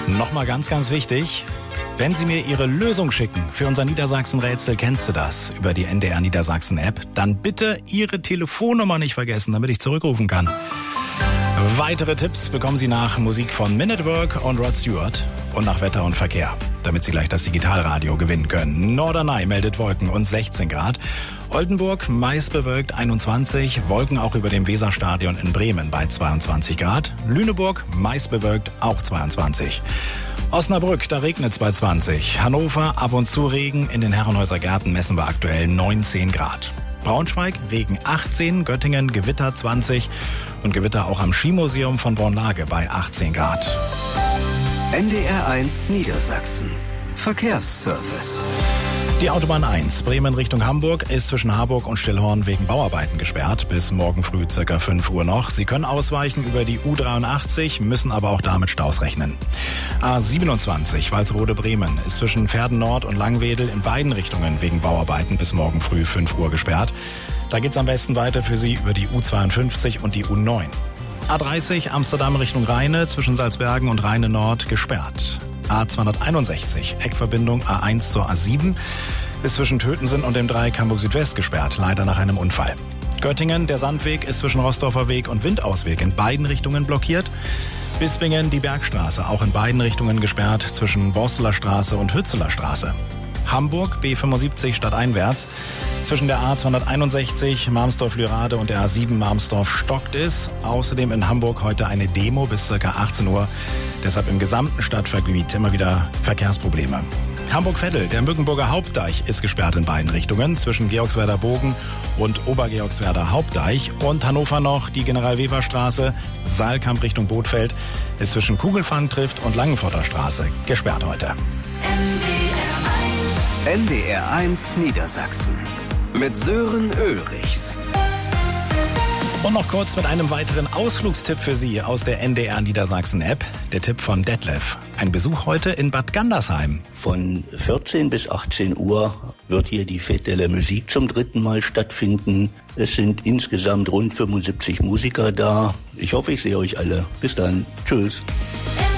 Nochmal ganz wichtig, wenn Sie mir Ihre Lösung schicken für unser Niedersachsen-Rätsel, kennst du das, über die NDR Niedersachsen-App, dann bitte Ihre Telefonnummer nicht vergessen, damit ich zurückrufen kann. Weitere Tipps bekommen Sie nach Musik von Men at Work und Rod Stewart und nach Wetter und Verkehr, damit Sie gleich das Digitalradio gewinnen können. Norderney meldet Wolken und 16 Grad. Oldenburg meist bewölkt 21, Wolken auch über dem Weserstadion in Bremen bei 22 Grad. Lüneburg meist bewölkt auch 22. Osnabrück, da regnet es bei 20. Hannover ab und zu Regen, in den Herrenhäuser Gärten messen wir aktuell 19 Grad. Braunschweig, Regen 18, Göttingen, Gewitter 20 und Gewitter auch am Skimuseum von Bornlage bei 18 Grad. NDR 1 Niedersachsen. Verkehrsservice. Die Autobahn 1, Bremen Richtung Hamburg, ist zwischen Harburg und Stillhorn wegen Bauarbeiten gesperrt. Bis morgen früh ca. 5 Uhr noch. Sie können ausweichen über die U83, müssen aber auch damit Staus rechnen. A27, Walsrode-Bremen, ist zwischen Verden Nord und Langwedel in beiden Richtungen wegen Bauarbeiten bis morgen früh 5 Uhr gesperrt. Da geht's am besten weiter für Sie über die U52 und die U9. A30, Amsterdam Richtung Rheine, zwischen Salzbergen und Rheine Nord gesperrt. A261, Eckverbindung A1 zur A7, ist zwischen Tötensen und dem Dreieck Hamburg Südwest gesperrt, leider nach einem Unfall. Göttingen, der Sandweg, ist zwischen Rossdorfer Weg und Windausweg in beiden Richtungen blockiert. Bispingen, die Bergstraße, auch in beiden Richtungen gesperrt, zwischen Borsteler Straße und Hützeler Straße. Hamburg, B75 stadteinwärts, zwischen der A261 Marmsdorf-Lürade und der A7 Marmsdorf stockt es. Außerdem in Hamburg heute eine Demo bis ca. 18 Uhr. Deshalb im gesamten Stadtgebiet immer wieder Verkehrsprobleme. Hamburg-Veddel, der Mückenburger Hauptdeich, ist gesperrt in beiden Richtungen, zwischen Georgswerder Bogen und Obergeorgswerder Hauptdeich. Und Hannover noch die General-Weber-Straße, Saalkamp Richtung Bothfeld, ist zwischen Kugelfang-Trift und Langenforter Straße gesperrt heute. NDR 1 Niedersachsen mit Sören Ulrichs. Und noch kurz mit einem weiteren Ausflugstipp für Sie aus der NDR Niedersachsen-App. Der Tipp von Detlef. Ein Besuch heute in Bad Gandersheim. Von 14 bis 18 Uhr wird hier die Fête de la Musique zum 3. Mal stattfinden. Es sind insgesamt rund 75 Musiker da. Ich hoffe, ich sehe euch alle. Bis dann. Tschüss.